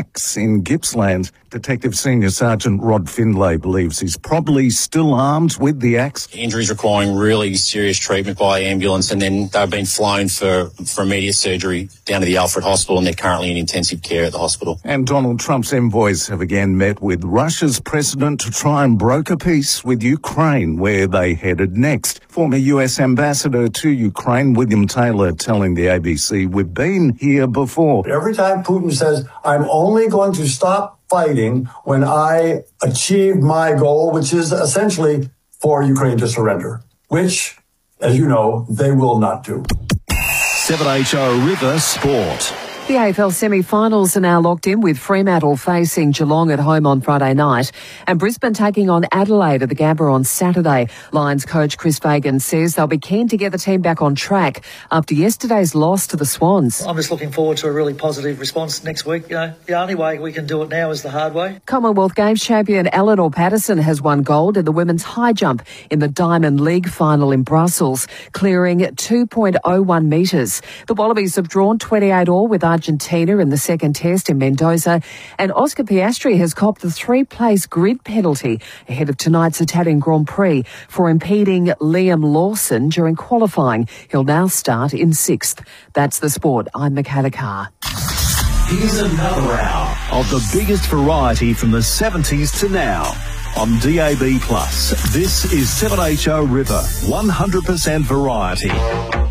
In Gippsland, Detective Senior Sergeant Rod Findlay believes he's probably still armed with the axe. Injuries requiring really serious treatment by ambulance, and then they've been flown for immediate surgery down to the Alfred Hospital, and they're currently in intensive care at the hospital. And Donald Trump's envoys have again met with Russia's president to try and broker peace with Ukraine, where they headed next. Former US Ambassador to Ukraine, William Taylor, telling the ABC, "We've been here before." Every time Putin says, "I'm only going to stop fighting when I achieve my goal," which is essentially for Ukraine to surrender, which, as you know, they will not do. 7HO River Sport. The AFL semi-finals are now locked in, with Fremantle facing Geelong at home on Friday night and Brisbane taking on Adelaide at the Gabba on Saturday. Lions coach Chris Fagan says they'll be keen to get the team back on track after yesterday's loss to the Swans. I'm just looking forward to a really positive response next week. You know, the only way we can do it now is the hard way. Commonwealth Games champion Eleanor Patterson has won gold in the women's high jump in the Diamond League final in Brussels, clearing 2.01 metres. The Wallabies have drawn 28 all with Argentina in the second test in Mendoza, and Oscar Piastri has copped the 3-place grid penalty ahead of tonight's Italian Grand Prix for impeding Liam Lawson during qualifying. He'll now start in 6th. That's the sport. I'm Michaela Carr. Here's another hour of the biggest variety from the 70s to now on DAB+. This is 7HO River, 100% variety.